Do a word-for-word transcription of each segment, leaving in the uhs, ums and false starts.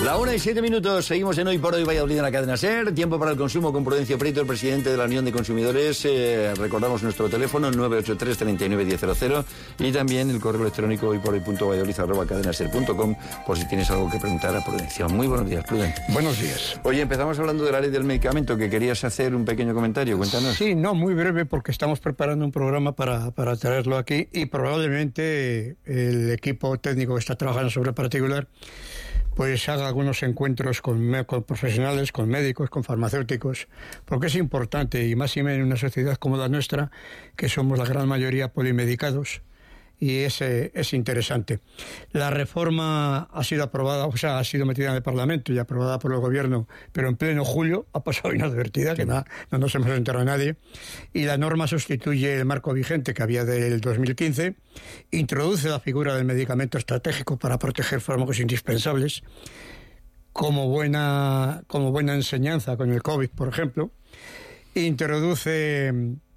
La una y siete minutos, seguimos en Hoy por Hoy Valladolid en la cadena SER. Tiempo para el consumo con Prudencio Prieto, el presidente de la Unión de Consumidores. Eh, recordamos nuestro teléfono nueve ocho tres, treinta y nueve, diez cero cero y también el correo electrónico hoyporhoy.valladolid arroba cadenaser punto com por si tienes algo que preguntar a Prudencio. Muy buenos días, Prudencio. Buenos días. Oye, empezamos hablando de la ley del medicamento, que querías hacer un pequeño comentario. Cuéntanos. Sí, no, muy breve, porque estamos preparando un programa para, para traerlo aquí y probablemente el equipo técnico que está trabajando sobre el particular pues haga algunos encuentros con, con profesionales, con médicos, con farmacéuticos, porque es importante, y más y menos en una sociedad como la nuestra, que somos la gran mayoría polimedicados, y es, eh, es interesante. La reforma ha sido aprobada, o sea, ha sido metida en el Parlamento y aprobada por el Gobierno, pero en pleno julio ha pasado inadvertida, que no, no nos hemos enterado a nadie, y la norma sustituye el marco vigente que había del dos mil quince, introduce la figura del medicamento estratégico para proteger fármacos indispensables, como buena, como buena enseñanza con el COVID, por ejemplo, introduce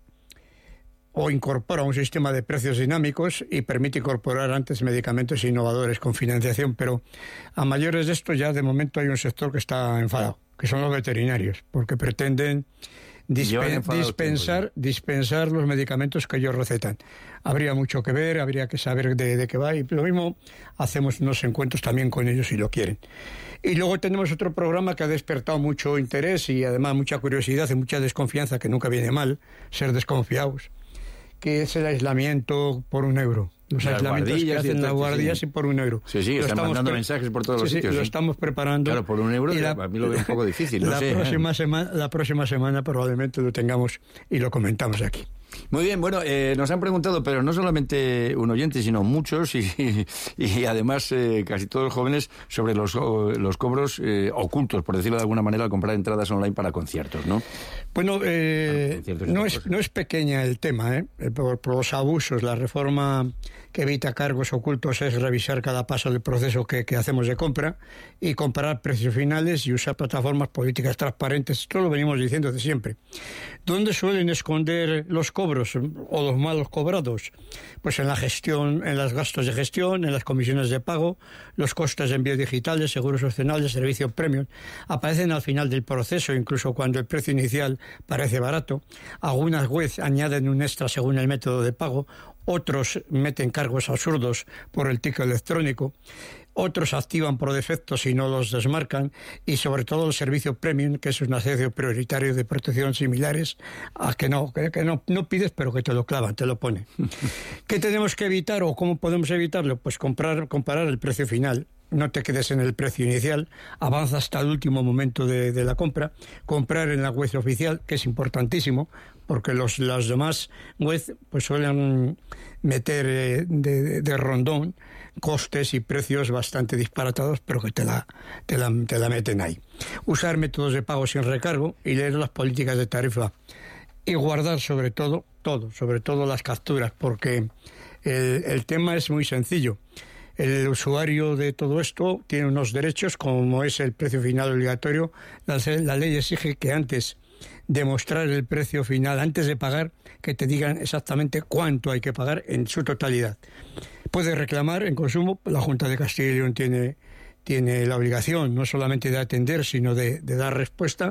o incorpora un sistema de precios dinámicos y permite incorporar antes medicamentos innovadores con financiación, pero a mayores de esto ya de momento hay un sector que está enfadado, que son los veterinarios, porque pretenden dispen dispensar, dispensar los medicamentos que ellos recetan. Habría mucho que ver, habría que saber de, de qué va, y lo mismo hacemos unos encuentros también con ellos si lo quieren. Y luego tenemos otro programa que ha despertado mucho interés y además mucha curiosidad y mucha desconfianza, que nunca viene mal ser desconfiados, que es el aislamiento por un euro. Los las aislamientos que hacen las guardias, sí, y por un euro. Sí, sí, lo están mandando mensajes por todos sí, los sitios. Sí, sí, lo estamos preparando. Claro, por un euro la, a mí lo veo un poco difícil, no la sé. Próxima ¿eh? semana, la próxima semana probablemente lo tengamos y lo comentamos aquí. Muy bien, bueno, eh, nos han preguntado, pero no solamente un oyente, sino muchos y, y, y además eh, casi todos los jóvenes, sobre los, los cobros eh, ocultos, por decirlo de alguna manera, al comprar entradas online para conciertos, ¿no? Bueno, eh, no, es, no es pequeña el tema, ¿eh? Por, por los abusos. La reforma que evita cargos ocultos es revisar cada paso del proceso que, que hacemos de compra y comparar precios finales y usar plataformas políticas transparentes. Esto lo venimos diciendo de siempre. ¿Dónde suelen esconder los cobros o los malos cobrados? Pues en la gestión, en los gastos de gestión, en las comisiones de pago, los costes de envíos digitales, seguros opcionales, servicios premium. Aparecen al final del proceso, incluso cuando el precio inicial parece barato. Algunas webs añaden un extra según el método de pago, otros meten cargos absurdos por el ticket electrónico, otros activan por defecto si no los desmarcan, y sobre todo el servicio premium, que es un servicio prioritario de protección similares a que no, que, que no, no pides pero que te lo clavan, te lo ponen. ¿Qué tenemos que evitar o cómo podemos evitarlo? Pues comprar, comparar el precio final. No te quedes en el precio inicial, avanza hasta el último momento de, de la compra, comprar en la web oficial, que es importantísimo, porque los, las demás webs pues suelen meter eh, de, de, de rondón costes y precios bastante disparatados, pero que te la, te, la, te la meten ahí. Usar métodos de pago sin recargo y leer las políticas de tarifa y guardar sobre todo, todo, sobre todo las capturas, porque el, el tema es muy sencillo. El usuario de todo esto tiene unos derechos, como es el precio final obligatorio. La, la ley exige que antes de mostrar el precio final, antes de pagar, que te digan exactamente cuánto hay que pagar en su totalidad. Puedes reclamar en consumo. La Junta de Castilla y León tiene, tiene la obligación no solamente de atender, sino de, de dar respuesta.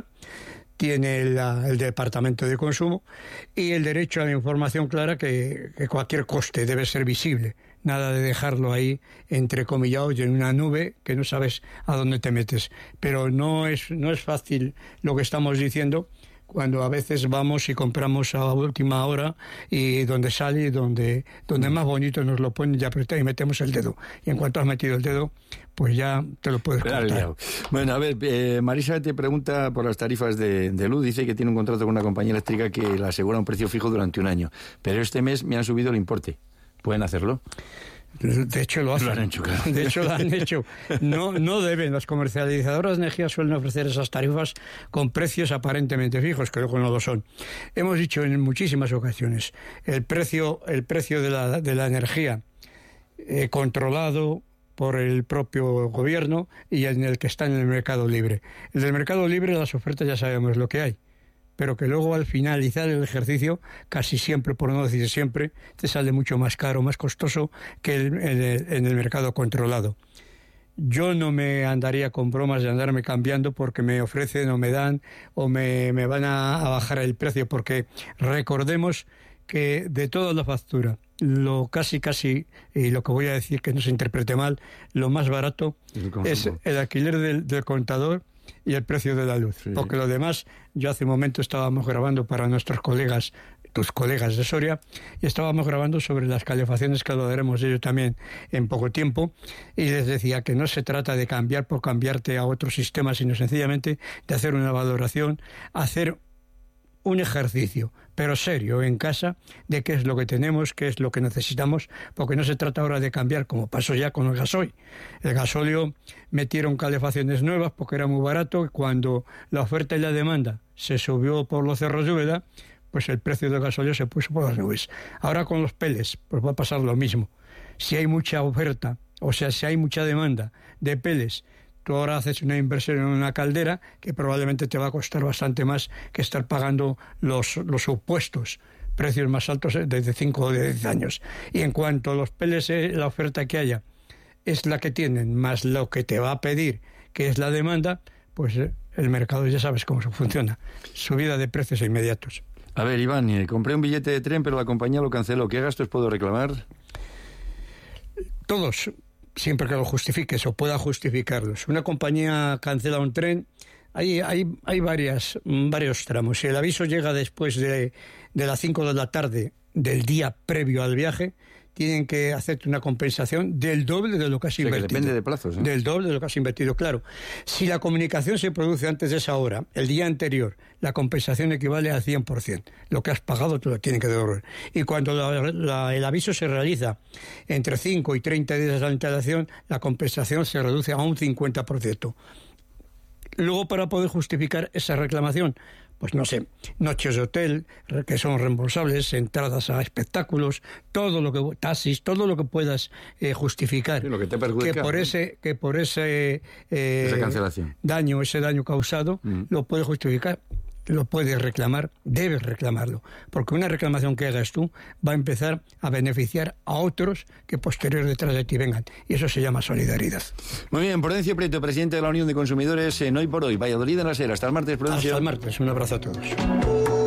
Tiene la, el Departamento de Consumo y el derecho a la información clara, que, que cualquier coste debe ser visible. Nada de dejarlo ahí entrecomillado y en una nube que no sabes a dónde te metes. Pero no es, no es fácil lo que estamos diciendo, cuando a veces vamos y compramos a última hora y donde sale y donde, donde más bonito nos lo ponen, ya apretamos y metemos el dedo. Y en cuanto has metido el dedo, pues ya te lo puedes cortar. Bueno, a ver, eh, Marisa te pregunta por las tarifas de, de luz. Dice que tiene un contrato con una compañía eléctrica que le asegura un precio fijo durante un año. Pero este mes me han subido el importe. ¿Pueden hacerlo? De hecho lo hacen. Lo han hecho, claro. De hecho lo han hecho. No, no deben. Las comercializadoras de energía suelen ofrecer esas tarifas con precios aparentemente fijos, que luego no lo son. Hemos dicho en muchísimas ocasiones, el precio, el precio de la, de la energía eh, controlado por el propio gobierno y en el que está en el mercado libre. En el mercado libre las ofertas ya sabemos lo que hay, pero que luego al finalizar el ejercicio, casi siempre, por no decir siempre, te sale mucho más caro, más costoso que el, en, el, en el mercado controlado. yo no me andaría con bromas de andarme cambiando porque me ofrecen o me dan o me, me van a, a bajar el precio, porque recordemos que de toda la factura, lo casi casi, y lo que voy a decir que no se interprete mal, lo más barato es el alquiler del, del contador y el precio de la luz, sí. Porque lo demás, yo hace un momento estábamos grabando para nuestros colegas, tus colegas de Soria, y estábamos grabando sobre las calefacciones, que hablaremos de ello también en poco tiempo, y les decía que no se trata de cambiar por cambiarte a otro sistema, sino sencillamente de hacer una valoración, hacer un ejercicio, pero serio, en casa, de qué es lo que tenemos, qué es lo que necesitamos, porque no se trata ahora de cambiar, como pasó ya con el gasoil. El gasóleo metieron calefacciones nuevas porque era muy barato, y cuando la oferta y la demanda se subió por los cerros de Úbeda, pues el precio del gasóleo se puso por las nubes. Ahora con los peles, pues va a pasar lo mismo. Si hay mucha oferta, o sea, si hay mucha demanda de peles, tú ahora haces una inversión en una caldera que probablemente te va a costar bastante más que estar pagando los, los supuestos precios más altos desde cinco o diez años. Y en cuanto a los P L C, la oferta que haya es la que tienen, más lo que te va a pedir, que es la demanda, pues el mercado ya sabes cómo funciona. Subida de precios inmediatos. A ver, Iván, eh, compré un billete de tren, pero la compañía lo canceló. ¿Qué gastos puedo reclamar? Todos. Siempre que lo justifiques o pueda justificarlos. Una compañía cancela un tren, hay, hay, hay varias, varios tramos. Si el aviso llega después de, de las cinco de la tarde del día previo al viaje, tienen que hacerte una compensación del doble de lo que has o sea, invertido. Que depende de plazos, ¿eh? Del doble de lo que has invertido, claro. Si la comunicación se produce antes de esa hora, el día anterior, la compensación equivale al cien por ciento. Lo que has pagado te lo tienen que devolver. Y cuando la, la, el aviso se realiza entre cinco y treinta días de antelación, la compensación se reduce a un cincuenta por ciento. Luego, para poder justificar esa reclamación, pues no sé, noches de hotel que son reembolsables, entradas a espectáculos, todo lo que taxis, todo lo que puedas eh, justificar, sí, lo que te perjudica, que por ¿no? ese que por ese eh, esa cancelación, daño, ese daño causado, mm. lo puedes justificar, lo puedes reclamar, debes reclamarlo, porque una reclamación que hagas tú va a empezar a beneficiar a otros que posterior detrás de ti vengan, y eso se llama solidaridad. Muy bien, Prudencio Prieto, presidente de la Unión de Consumidores en Hoy por Hoy, Valladolid en la Sera. Hasta el martes, Prudencio. Hasta el martes, un abrazo a todos.